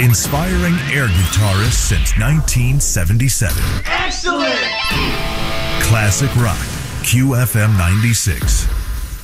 Inspiring air guitarist since 1977. Excellent! Classic rock, QFM 96.